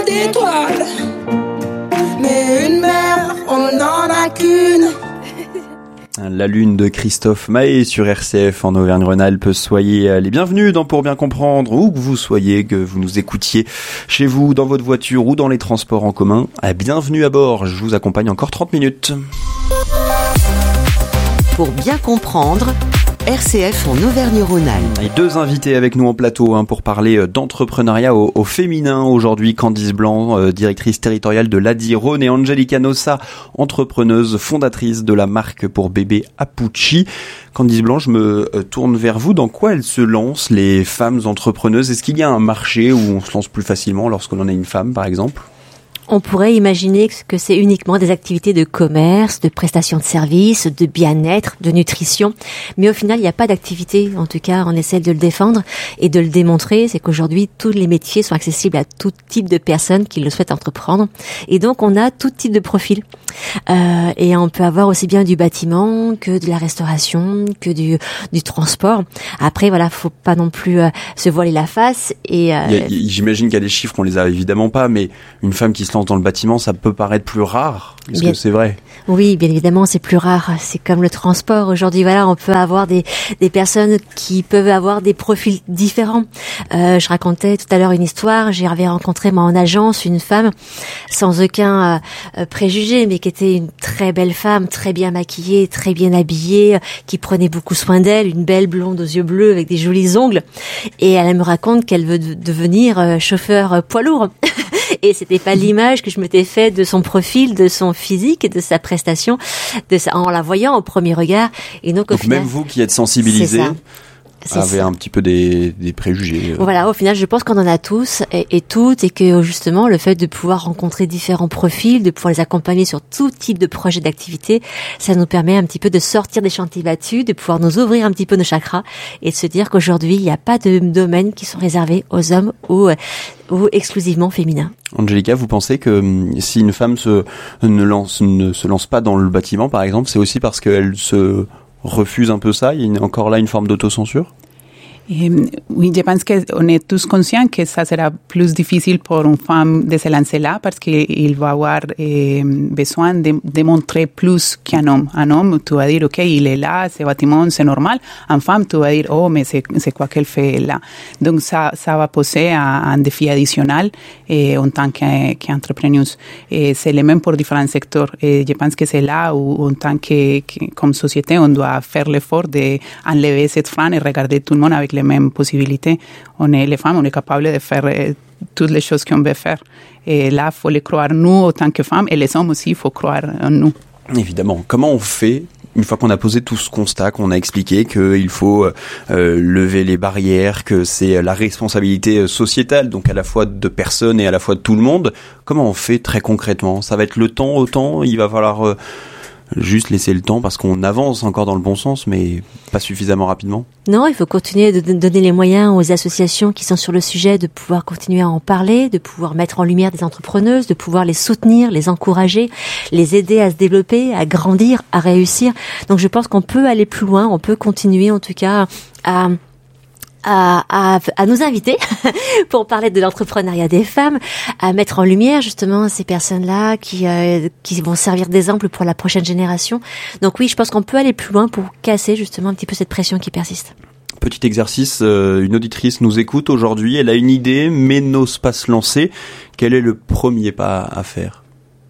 d'étoiles. Mais une mère, on n'en a qu'une. La Lune de Christophe Maé sur RCF en Auvergne-Rhône-Alpes. Soyez les bienvenus dans Pour bien comprendre, où que vous soyez, que vous nous écoutiez chez vous, dans votre voiture ou dans les transports en commun. Bienvenue à bord, je vous accompagne encore 30 minutes. Pour bien comprendre, RCF en Auvergne-Rhône-Alpes. Et deux invités avec nous en plateau pour parler d'entrepreneuriat au féminin aujourd'hui. Candice Blanc, directrice territoriale de l'ADI Rhône, et Angelica Nossa, entrepreneuse, fondatrice de la marque pour bébés Apucci. Candice Blanc, je me tourne vers vous. Dans quoi elles se lancent, les femmes entrepreneuses ? Est-ce qu'il y a un marché où on se lance plus facilement lorsqu'on en est une femme, par exemple ? On pourrait imaginer que c'est uniquement des activités de commerce, de prestation de services, de bien-être, de nutrition. Mais au final, il n'y a pas d'activité. En tout cas, on essaie de le défendre et de le démontrer. C'est qu'aujourd'hui, tous les métiers sont accessibles à tout type de personnes qui le souhaitent entreprendre. Et donc, on a tout type de profil. Et on peut avoir aussi bien du bâtiment que de la restauration, que du transport. Après, voilà, faut pas non plus se voiler la face. Et j'imagine qu'il y a des chiffres, on les a évidemment pas, mais une femme qui se lance dans le bâtiment, ça peut paraître plus rare. Est-ce que c'est vrai ? Oui, bien évidemment, c'est plus rare. C'est comme le transport. Aujourd'hui, voilà, on peut avoir des personnes qui peuvent avoir des profils différents. Je racontais tout à l'heure une histoire. J'avais rencontré, moi, en agence, une femme sans aucun préjugé, mais qui était une très belle femme, très bien maquillée, très bien habillée, qui prenait beaucoup soin d'elle, une belle blonde aux yeux bleus avec des jolis ongles. Et elle me raconte qu'elle veut devenir chauffeur poids lourd. Et c'était pas l'image que je m'étais fait de son profil, de son physique et de sa prestation, en la voyant au premier regard. Et donc, au final, même vous qui êtes sensibilisé, avez un petit peu des préjugés. Voilà, au final, je pense qu'on en a tous et toutes, et que justement, le fait de pouvoir rencontrer différents profils, de pouvoir les accompagner sur tout type de projet d'activité, ça nous permet un petit peu de sortir des chantiers battus, de pouvoir nous ouvrir un petit peu nos chakras et de se dire qu'aujourd'hui, il n'y a pas de domaines qui sont réservés aux hommes ou exclusivement féminins. Angelica, vous pensez que si une femme ne se lance pas dans le bâtiment, par exemple, c'est aussi parce qu'elle se refuse un peu ça? Il y a encore là une forme d'autocensure? Oui, je pense qu'on est tous conscients que ça sera plus difficile pour une femme de se lancer là parce qu'il va avoir besoin de démontrer plus qu'un homme. Un homme, tu vas dire, OK, il est là, ce bâtiment, c'est normal. Une femme, tu vas dire, oh, mais c'est quoi qu'elle fait là? Donc, ça va poser un défi additionnel en tant qu'entrepreneuse. Et c'est le même pour différents secteurs. Et je pense que c'est là où, en tant que comme société, on doit faire l'effort d'enlever cette frein et regarder tout le monde avec les mêmes possibilités. Les femmes, on est capable de faire toutes les choses qu'on veut faire. Et là, il faut les croire, nous, en tant que femmes, et les hommes aussi, il faut croire en nous. Évidemment. Comment on fait, une fois qu'on a posé tout ce constat, qu'on a expliqué qu'il faut lever les barrières, que c'est la responsabilité sociétale, donc à la fois de personnes et à la fois de tout le monde, comment on fait très concrètement? Ça va être le temps, autant, il va falloir juste laisser le temps parce qu'on avance encore dans le bon sens, mais pas suffisamment rapidement? Non, il faut continuer de donner les moyens aux associations qui sont sur le sujet de pouvoir continuer à en parler, de pouvoir mettre en lumière des entrepreneuses, de pouvoir les soutenir, les encourager, les aider à se développer, à grandir, à réussir. Donc je pense qu'on peut aller plus loin, on peut continuer en tout cas à nous inviter pour parler de l'entrepreneuriat des femmes, à mettre en lumière justement ces personnes-là qui vont servir d'exemple pour la prochaine génération. Donc oui, je pense qu'on peut aller plus loin pour casser justement un petit peu cette pression qui persiste. Petit exercice, une auditrice nous écoute aujourd'hui, elle a une idée mais n'ose pas se lancer. Quel est le premier pas à faire?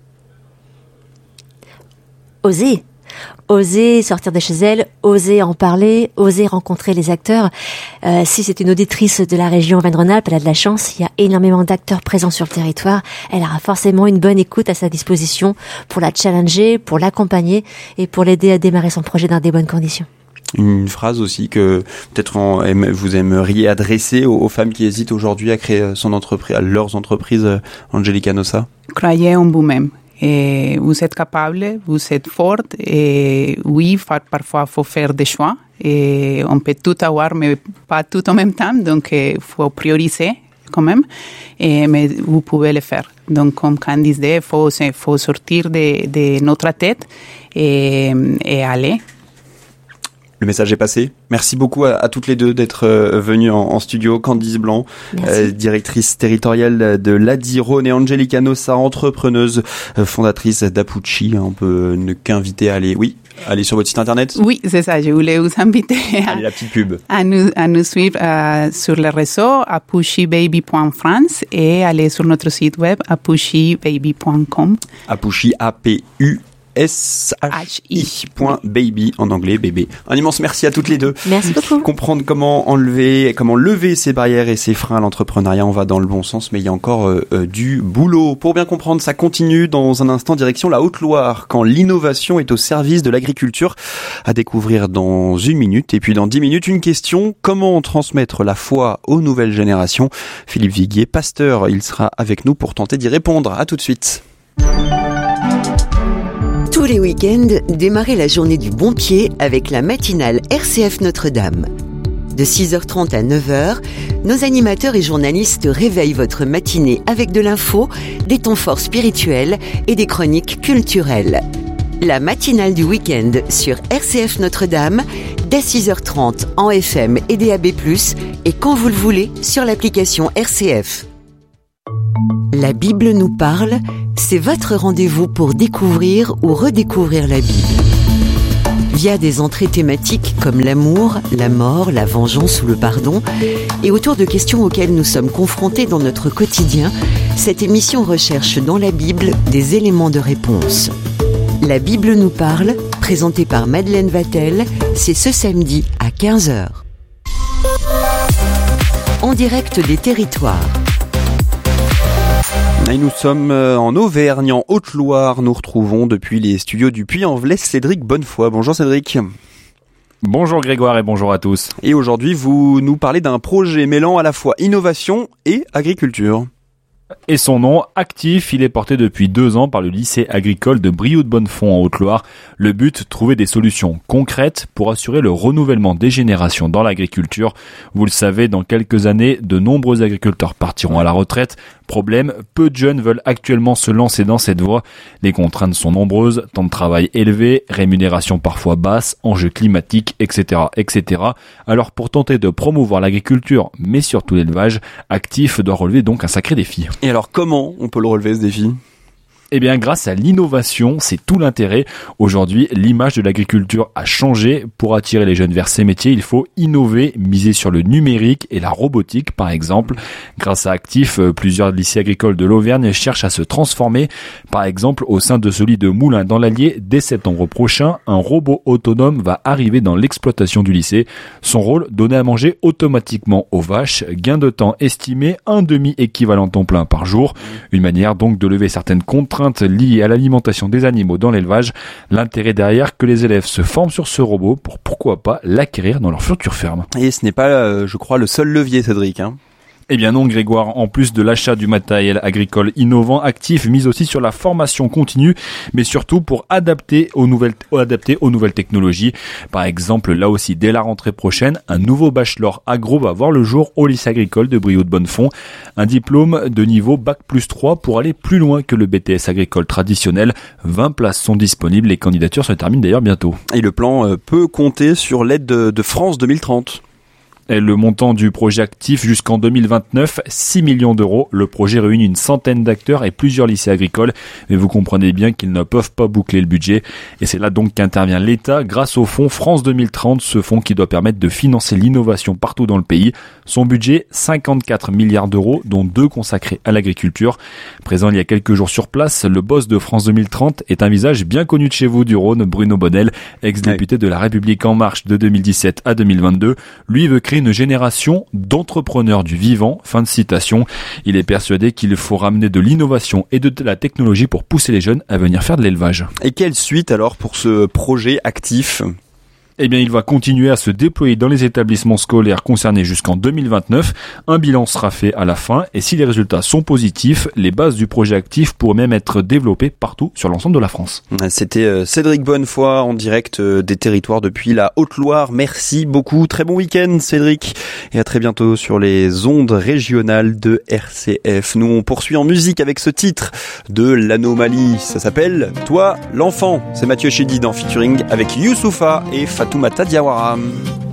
Oser sortir de chez elle, oser en parler, oser rencontrer les acteurs. Si c'est une auditrice de la région Auvergne-Rhône-Alpes, elle a de la chance, il y a énormément d'acteurs présents sur le territoire. Elle aura forcément une bonne écoute à sa disposition pour la challenger, pour l'accompagner et pour l'aider à démarrer son projet dans des bonnes conditions. Une phrase aussi que peut-être vous aimeriez adresser aux femmes qui hésitent aujourd'hui à créer leurs entreprises, Angelica Nossa? Croyez en vous-même. Et vous êtes capable, vous êtes forte, et oui, parfois il faut faire des choix, et on peut tout avoir, mais pas tout en même temps, donc il faut prioriser quand même, mais vous pouvez le faire. Donc comme Candice dit, il faut sortir de notre tête et aller. Le message est passé. Merci beaucoup à toutes les deux d'être venues en studio. Candice Blanc, directrice territoriale de l'ADI Rhône, et Angelica Nossa, entrepreneuse, fondatrice d'Apuchi. On peut ne qu'inviter à aller sur votre site internet. Oui, c'est ça. Je voulais vous inviter la petite pub. à nous suivre sur le réseau apuchibaby.france et aller sur notre site web apuchibaby.com. Apuchi, APUSHI.baby en anglais, bébé. Un immense merci à toutes les deux. Merci beaucoup. Comprendre comment lever ces barrières et ces freins à l'entrepreneuriat, on va dans le bon sens, mais il y a encore du boulot. Pour bien comprendre, ça continue dans un instant, direction la Haute-Loire, quand l'innovation est au service de l'agriculture, à découvrir dans 1 minute. Et puis dans 10 minutes, une question: comment transmettre la foi aux nouvelles générations? Philippe Viguier, pasteur, il sera avec nous pour tenter d'y répondre. À tout de suite. Tous les week-ends, démarrez la journée du bon pied avec la matinale RCF Notre-Dame. De 6h30 à 9h, nos animateurs et journalistes réveillent votre matinée avec de l'info, des temps forts spirituels et des chroniques culturelles. La matinale du week-end sur RCF Notre-Dame, dès 6h30 en FM et DAB+, et quand vous le voulez sur l'application RCF. La Bible nous parle, c'est votre rendez-vous pour découvrir ou redécouvrir la Bible. Via des entrées thématiques comme l'amour, la mort, la vengeance ou le pardon, et autour de questions auxquelles nous sommes confrontés dans notre quotidien, cette émission recherche dans la Bible des éléments de réponse. La Bible nous parle, présentée par Madeleine Vatel, c'est ce samedi à 15h. En direct des territoires. Et nous sommes en Auvergne, en Haute-Loire. Nous retrouvons depuis les studios du Puy-en-Velay Cédric Bonnefoy. Bonjour Cédric. Bonjour Grégoire et bonjour à tous. Et aujourd'hui, vous nous parlez d'un projet mêlant à la fois innovation et agriculture. Et son nom, Actif, il est porté depuis 2 ans par le lycée agricole de Brioude-Bonnefond en Haute-Loire. Le but, trouver des solutions concrètes pour assurer le renouvellement des générations dans l'agriculture. Vous le savez, dans quelques années, de nombreux agriculteurs partiront à la retraite. Problème, peu de jeunes veulent actuellement se lancer dans cette voie. Les contraintes sont nombreuses, temps de travail élevé, rémunération parfois basse, enjeux climatiques, etc., etc. Alors pour tenter de promouvoir l'agriculture, mais surtout l'élevage, Actif doit relever donc un sacré défi. Et alors comment on peut le relever ce défi ? Eh bien, grâce à l'innovation, c'est tout l'intérêt. Aujourd'hui, l'image de l'agriculture a changé. Pour attirer les jeunes vers ces métiers, il faut innover, miser sur le numérique et la robotique, par exemple. Grâce à Actif, plusieurs lycées agricoles de l'Auvergne cherchent à se transformer. Par exemple, au sein de celui de Moulins dans l'Allier, dès septembre prochain, un robot autonome va arriver dans l'exploitation du lycée. Son rôle, donner à manger automatiquement aux vaches. Gain de temps estimé, 1 demi-équivalent temps plein par jour. Une manière donc de lever certaines contraintes liées à l'alimentation des animaux dans l'élevage. L'intérêt derrière, que les élèves se forment sur ce robot pour pourquoi pas l'acquérir dans leur future ferme. Et ce n'est pas, je crois, le seul levier, Cédric, hein. Eh bien non Grégoire, en plus de l'achat du matériel agricole innovant, Actif mise aussi sur la formation continue, mais surtout pour adapter aux nouvelles technologies. Par exemple, là aussi, dès la rentrée prochaine, un nouveau bachelor agro va voir le jour au lycée agricole de Brioude-Bonnefond. Un diplôme de niveau Bac+3 pour aller plus loin que le BTS agricole traditionnel. 20 places sont disponibles, les candidatures se terminent d'ailleurs bientôt. Et le plan peut compter sur l'aide de France 2030. Et le montant du projet Actif jusqu'en 2029, 6 millions d'euros. Le projet réunit une centaine d'acteurs et plusieurs lycées agricoles. Mais vous comprenez bien qu'ils ne peuvent pas boucler le budget. Et c'est là donc qu'intervient l'État grâce au fonds France 2030, ce fonds qui doit permettre de financer l'innovation partout dans le pays. Son budget, 54 milliards d'euros, dont 2 consacrés à l'agriculture. Présent il y a quelques jours sur place, le boss de France 2030 est un visage bien connu de chez vous du Rhône, Bruno Bonnel, ex-député de La République En Marche de 2017 à 2022. Lui veut créer une génération d'entrepreneurs du vivant. Fin de citation. Il est persuadé qu'il faut ramener de l'innovation et de la technologie pour pousser les jeunes à venir faire de l'élevage. Et quelle suite alors pour ce projet Actif ? Eh bien, il va continuer à se déployer dans les établissements scolaires concernés jusqu'en 2029. Un bilan sera fait à la fin et si les résultats sont positifs, les bases du projet Actif pourraient même être développées partout sur l'ensemble de la France. C'était Cédric Bonnefoy en direct des territoires depuis la Haute-Loire. Merci beaucoup. Très bon week-end, Cédric. Et à très bientôt sur les ondes régionales de RCF. Nous, on poursuit en musique avec ce titre de l'Anomalie. Ça s'appelle Toi, l'enfant. C'est Mathieu Chédid en featuring avec Youssoupha et Fatou. Fatoumata Diawara.